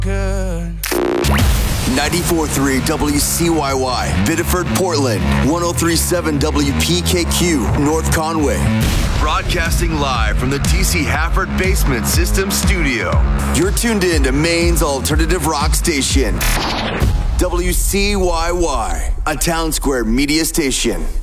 good. 94.3 WCYY, Biddeford, Portland. 103.7 WPKQ, North Conway. Broadcasting live from the DC Hafford Basement System Studio. You're tuned in to Maine's alternative rock station. WCYY, a Town Square media station.